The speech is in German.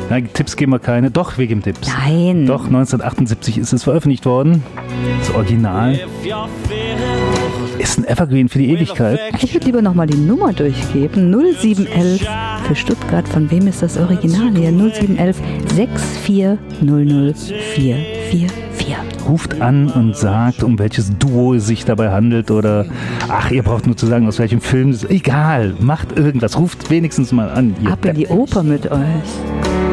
Nein, Tipps geben wir keine. Doch, wir geben Tipps. Nein. Doch, 1978 ist es veröffentlicht worden. Das Original. Ist ein Evergreen für die Ewigkeit. Ich würde lieber nochmal die Nummer durchgeben. 0711 für Stuttgart. Von wem ist das Original hier? 0711 6400444. Ruft an und sagt, um welches Duo es sich dabei handelt oder ach, ihr braucht nur zu sagen, aus welchem Film. Egal, macht irgendwas. Ruft wenigstens mal an. Ab in die Oper mit euch.